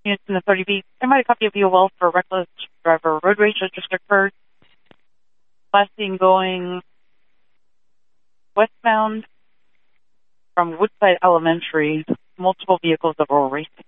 units in the 30B. I might have copy of VOL for reckless driver road rage that just occurred. Last seen going westbound from Woodside Elementary, multiple vehicles that were racing.